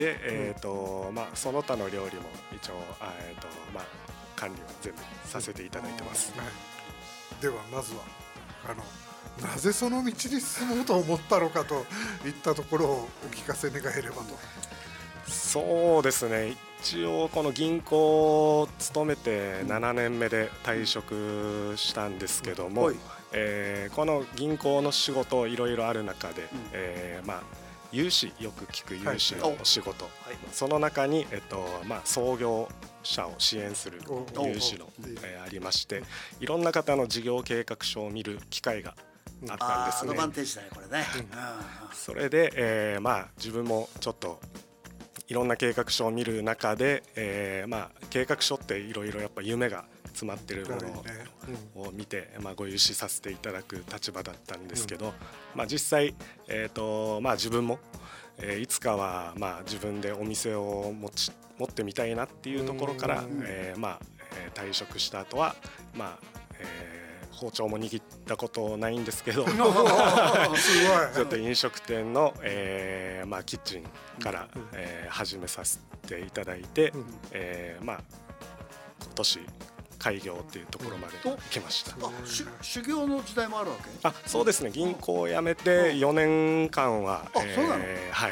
で、その他の料理も一応、管理は全部させていただいてます。 はい、ではまずはなぜその道に進もうと思ったのかといったところをお聞かせ願えればと。 そうですね、一応この銀行を勤めて7年目で退職したんですけども、この銀行の仕事いろいろある中で、融資、よく聞く融資のお仕事、その中に、創業者を支援する融資の、ありまして、いろんな方の事業計画書を見る機会があったんですね。 アドバンテージだねこれね。 それで、自分もちょっといろんな計画書を見る中で、計画書っていろいろやっぱ夢が詰まってるものを見て、ご融資させていただく立場だったんですけど、実際、自分も、いつかは自分でお店を持ってみたいなっていうところから、退職した後は包丁も握ったことないんですけどちょっと飲食店の、キッチンから、始めさせていただいて、今年開業っていうところまで来ました。 修行の時代もあるわけ？ そうですね、銀行を辞めて4年間は、 そうなの？ はい。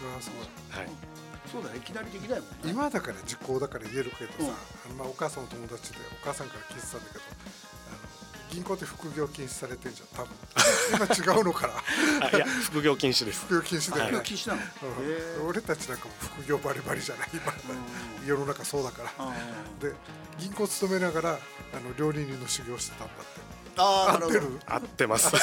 そうだね、いきなりできないもんね。 今だから時効だから言えるけどさ、お母さんの友達でお母さんから聞いてたんだけど、銀行って副業禁止されてんじゃん、多分今違うのかな。 いや、副業禁止です。 副業禁止だよね。 副業禁止なの？ 俺たちなんかも副業バリバリじゃない今世の中そうだから。で銀行勤めながら料理人の修行してたんだって。合ってる？ 合ってます。 そ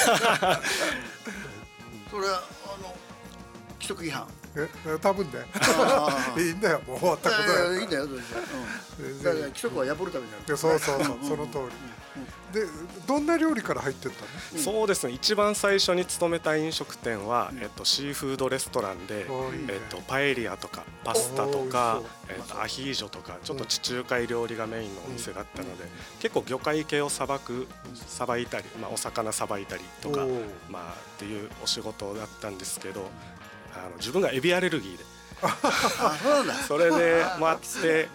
れは規則違反？ 多分ね。いいんだよ、もう終わったことだよ。 いいんだよ、だから規則は破るためにある。 そうその通り。でどんな料理から入ってったの？ そうですね、一番最初に勤めた飲食店は、シーフードレストランで、パエリアとかパスタとか、アヒージョとかちょっと地中海料理がメインのお店だったので、結構魚介系をさばいたり、お魚さばいたりとか、っていうお仕事だったんですけど、自分がエビアレルギーでそれでもあって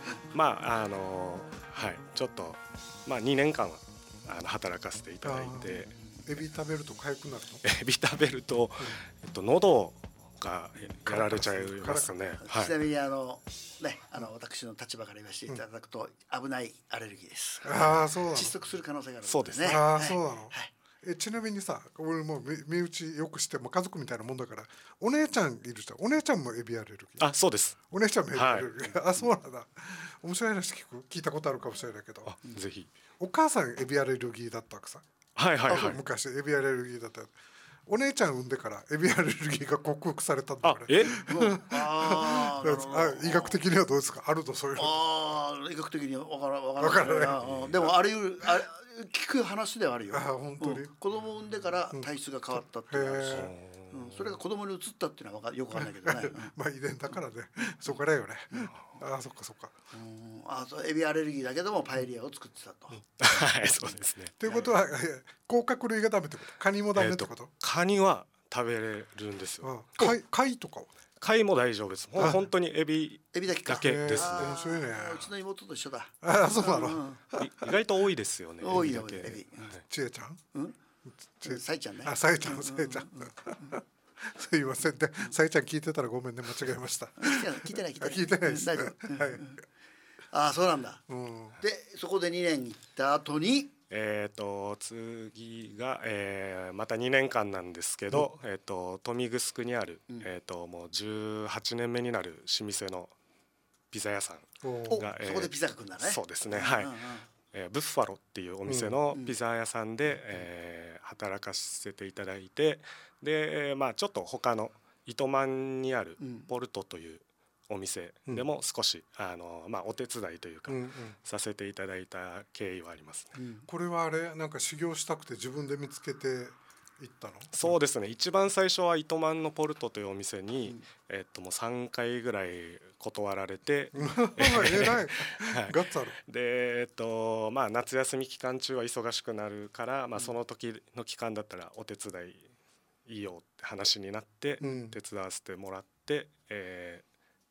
ちょっと2年間は働かせていただいて。 エビ食べると痒くなるの？ エビ食べると、喉がやられちゃいますね。 ちなみに私の立場から言わせていただくと危ないアレルギーです。 そうなの？ 窒息する可能性がある。 そうですね。 そうなの？ちなみにさ、俺も身内よくして家族みたいなもんだから、お姉ちゃんいるじゃん。お姉ちゃんもエビアレルギー？ そうです。 お姉ちゃんもエビアレルギー。そうなんだ。面白い話聞いたことあるかもしれないけど。 ぜひ。 お母さんエビアレルギーだったわけさ。昔エビアレルギーだった。お姉ちゃん産んでからエビアレルギーが克服されたんだから。医学的にはどうですか？あるとそういうの。 医学的には分からない。でも聞く話ではあるよ。 本当に。 子供を産んでから体質が変わったっていう話。それが子供に移ったっていうのはよくわかんないけどね。 遺伝だからね。そこだよね。そっかそっか。 エビアレルギーだけどもパエリアを作ってたと。 そうですね。 ということは甲殻類がダメってこと？カニもダメってこと？ カニは食べれるんですよ。 貝とかは？ 貝も大丈夫です。本当にエビだけですね。 面白いね。 うちの妹と一緒だ。 そうなの？ 意外と多いですよね。 多いよエビ。 ちえちゃん？ さいちゃんね。 さいちゃん。すいませんね。さいちゃん聞いてたらごめんね、間違えました。 聞いてないです。 そうなんだ。でそこで2年行った後に。 次が、また2年間なんですけど、豊見城にある、もう18年目になる老舗のピザ屋さんが、 そこでピザが来るんだね。 そうですね、ブッファロっていうお店のピザ屋さんで、働かせていただいて、で、ちょっと他の糸満にあるポルトというお店でも少しお手伝いというかさせていただいた経緯はありますね。 これはなんか修行したくて自分で見つけて行ったの？ そうですね、一番最初は糸満のポルトというお店に、もう3回ぐらい断られて偉いガッツある。 で、夏休み期間中は忙しくなるから、その時の期間だったらお手伝いいいよって話になって、手伝わせてもらって、